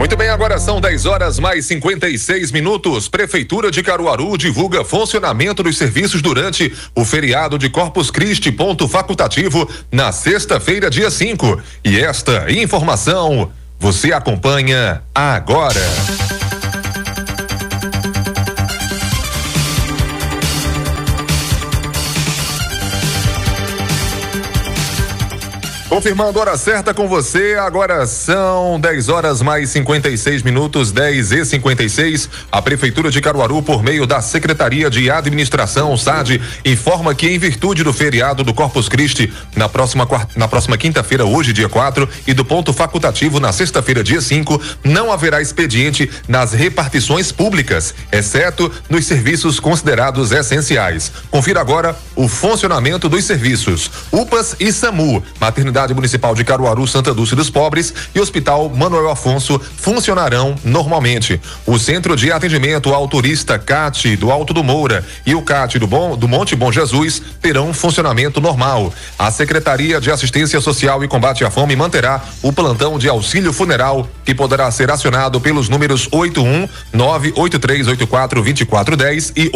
Muito bem, agora são 10h mais 56 minutos. Prefeitura de Caruaru divulga funcionamento dos serviços durante o feriado de Corpus Christi, ponto facultativo, na sexta-feira, dia 5. E esta informação você acompanha agora. Confirmando a hora certa com você, agora são 10h mais 56 minutos, 10h56. A Prefeitura de Caruaru, por meio da Secretaria de Administração, SAD, informa que em virtude do feriado do Corpus Christi, na próxima quinta-feira, hoje, dia 4, e do ponto facultativo na sexta-feira, dia 5, não haverá expediente nas repartições públicas, exceto nos serviços considerados essenciais. Confira agora o funcionamento dos serviços UPAs e SAMU, Maternidade Municipal de Caruaru, Santa Dulce dos Pobres e Hospital Manuel Afonso funcionarão normalmente. O Centro de Atendimento ao Turista CAT do Alto do Moura e o CAT do Monte Bom Jesus terão funcionamento normal. A Secretaria de Assistência Social e Combate à Fome manterá o plantão de auxílio funeral, que poderá ser acionado pelos números 81-98384-2410 e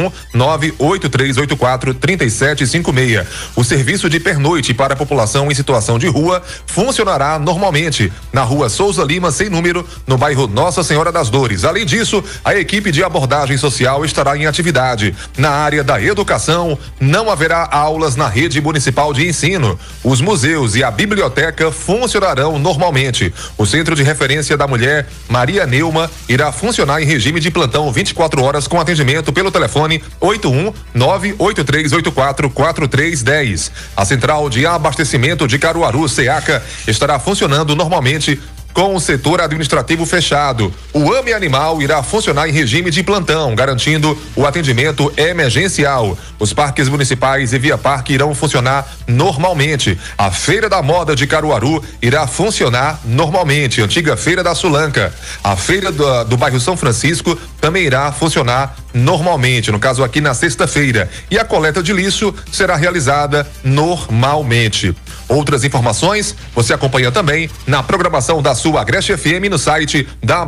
81-98384-3756. O serviço de pernoite para a população em situação de rua funcionará normalmente na Rua Souza Lima, sem número, no bairro Nossa Senhora das Dores. Além disso, a equipe de abordagem social estará em atividade. Na área da educação, não haverá aulas na rede municipal de ensino. Os museus e a biblioteca funcionarão normalmente. O Centro de Referência da Mulher, Maria Neuma, irá funcionar em regime de plantão 24 horas com atendimento pelo telefone 81-98384-4310. A Central de Abastecimento de Caruaru, SEACA, estará funcionando normalmente com o setor administrativo fechado. O AME Animal irá funcionar em regime de plantão, garantindo o atendimento emergencial. Os parques municipais e Via Parque irão funcionar normalmente. A Feira da Moda de Caruaru irá funcionar normalmente. Antiga Feira da Sulanca. A Feira do bairro São Francisco também irá funcionar normalmente, no caso aqui na sexta-feira. E a coleta de lixo será realizada normalmente. Outras informações você acompanha também na programação da sua Agreste FM no site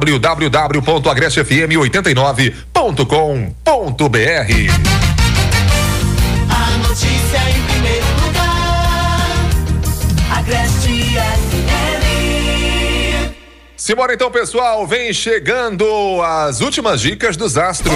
www.agrestefm89.com.br. A notícia em primeiro lugar, Agreste FM. Simbora então, pessoal, vem chegando as últimas dicas dos astros.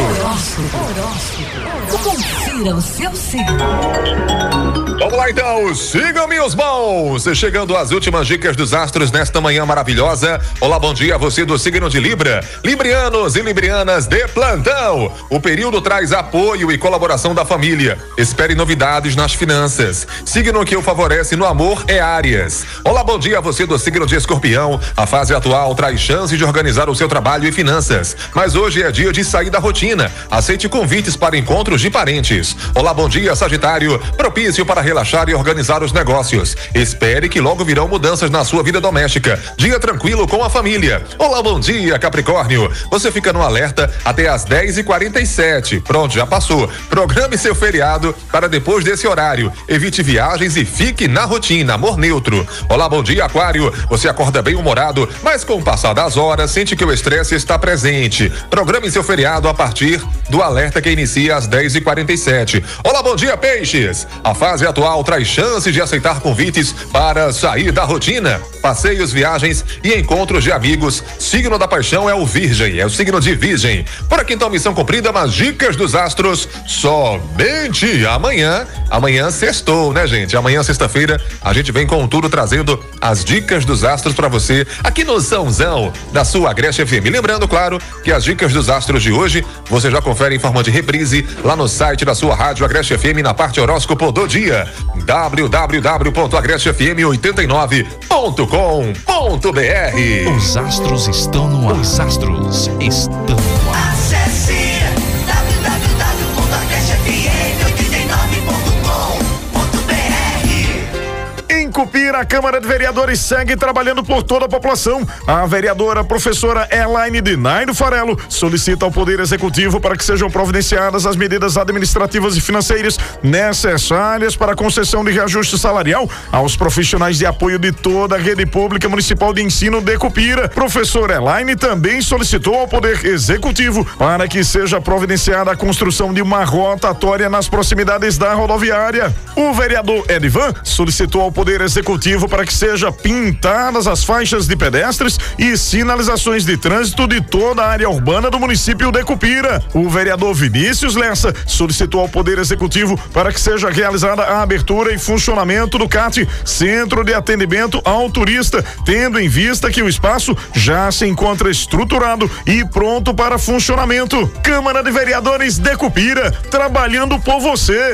Confira o seu signo. Vamos lá então, sigam meus bons, chegando às últimas dicas dos astros nesta manhã maravilhosa. Olá, bom dia a você do signo de Libra, librianos e librianas de plantão. O período traz apoio e colaboração da família. Espere novidades nas finanças. Signo que o favorece no amor é Áries. Olá, bom dia a você do signo de Escorpião. A fase atual traz chance de organizar o seu trabalho e finanças, mas hoje é dia de sair da rotina. Aceite convites para encontros de parentes. Olá, bom dia, Sagitário. Propício para relaxar e organizar os negócios. Espere que logo virão mudanças na sua vida doméstica. Dia tranquilo com a família. Olá, bom dia, Capricórnio. Você fica no alerta até às 10h47. Pronto, já passou. Programe seu feriado para depois desse horário. Evite viagens e fique na rotina. Amor neutro. Olá, bom dia, Aquário. Você acorda bem humorado, mas com o passar das horas sente que o estresse está presente. Programe seu feriado a partir do alerta que inicia às 10h47. Olá, bom dia, Peixes. A fase atual traz chance de aceitar convites para sair da rotina, passeios, viagens e encontros de amigos. Signo da paixão é o Virgem, é o signo de Virgem. Por aqui então, missão cumprida, mas dicas dos astros somente amanhã. Amanhã sextou, né, gente? Amanhã, sexta-feira, a gente vem com tudo trazendo as dicas dos astros para você aqui no Sãozão da sua Agreste FM. Lembrando, claro, que as dicas dos astros de hoje você já confere em forma de reprise lá no site da sua rádio Agreste FM na parte horóscopo do dia, www.agrestefm89.com.br. Os astros estão no ar. Os astros estão no ar. Acesse www.agrestefm89.com.br. Em Cupira a Câmara de Vereadores segue trabalhando por toda a população. A vereadora professora Elaine Dinairo Farelo solicita ao Poder Executivo para que sejam providenciadas as medidas administrativas e financeiras necessárias para a concessão de reajuste salarial aos profissionais de apoio de toda a rede pública municipal de ensino de Cupira. Professora Elaine também solicitou ao Poder Executivo para que seja providenciada a construção de uma rotatória nas proximidades da rodoviária. O vereador Edivan solicitou ao Poder Executivo para que seja pintadas as faixas de pedestres e sinalizações de trânsito de toda a área urbana do município de Cupira. O vereador Vinícius Lessa solicitou ao Poder Executivo para que seja realizada a abertura e funcionamento do CAT, Centro de Atendimento ao Turista, tendo em vista que o espaço já se encontra estruturado e pronto para funcionamento. Câmara de Vereadores de Cupira, trabalhando por você.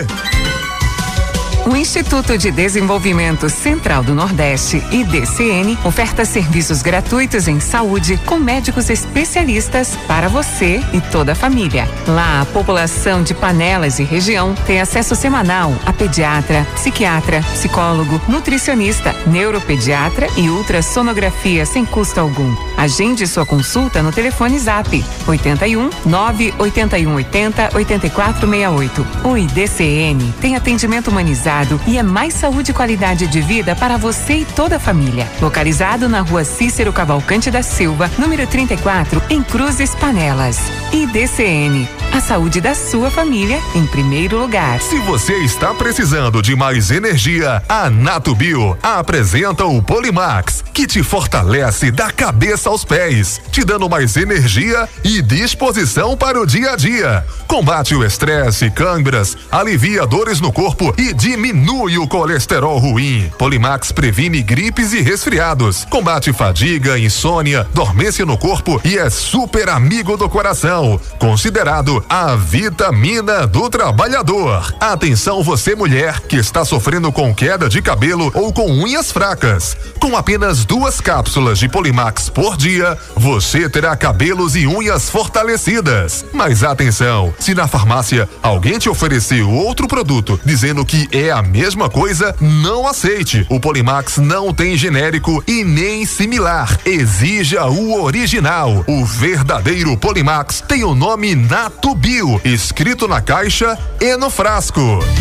O Instituto de Desenvolvimento Central do Nordeste, IDCN, oferta serviços gratuitos em saúde com médicos especialistas para você e toda a família. Lá, a população de Panelas e região tem acesso semanal a pediatra, psiquiatra, psicólogo, nutricionista, neuropediatra e ultrassonografia sem custo algum. Agende sua consulta no telefone Zap 81 981 80 8468. O IDCN tem atendimento humanizado e é mais saúde e qualidade de vida para você e toda a família. Localizado na Rua Cícero Cavalcante da Silva, número 34, em Cruzes, Panelas. IDCN, a saúde da sua família em primeiro lugar. Se você está precisando de mais energia, a Natubio apresenta o Polimax, que te fortalece da cabeça aos pés, te dando mais energia e disposição para o dia a dia. Combate o estresse, câimbras, alivia dores no corpo e diminui o colesterol ruim. Polimax previne gripes e resfriados, combate fadiga, insônia, dormência no corpo e é super amigo do coração. Considerado a vitamina do trabalhador. Atenção você mulher que está sofrendo com queda de cabelo ou com unhas fracas. Com apenas 2 cápsulas de Polimax por dia, você terá cabelos e unhas fortalecidas. Mas atenção, se na farmácia alguém te ofereceu outro produto dizendo que é a mesma coisa, não aceite. O Polimax não tem genérico e nem similar. Exija o original. O verdadeiro Polimax tem o nome Natubio, escrito na caixa e no frasco.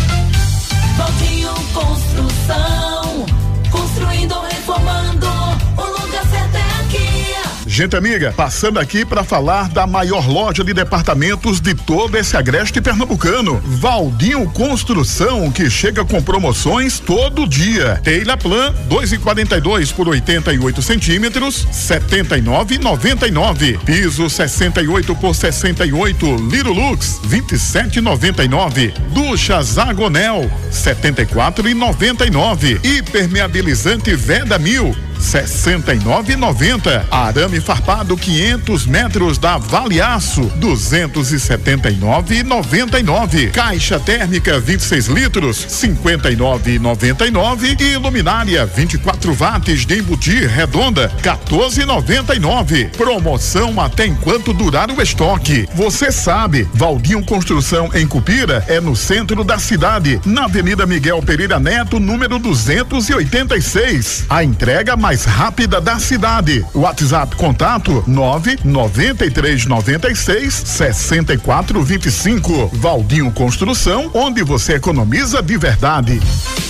Valdinho Construção, construindo ou reformando, o lugar certo é aqui. Gente amiga, passando aqui para falar da maior loja de departamentos de todo esse agreste pernambucano, Valdinho Construção, que chega com promoções todo dia. Teilaplan 2,42 por 88 centímetros, 79,99. Piso 68 por 68, Lirolux 27,99. Ducha Zagonel 74,99. Impermeabilizante Veda 1000 69,90. Arame farpado 500 metros da Vale Aço 279,99. Caixa térmica 26 litros 59,99 e luminária 24 watts de embutir redonda 14,99. Promoção até enquanto durar o estoque. Você sabe, Valdinho Construção em Cupira é no centro da cidade, na Avenida Miguel Pereira Neto, número 286. A entrega mais rápida da cidade. WhatsApp contato 99396 6425. Valdinho Construção, onde você economiza de verdade.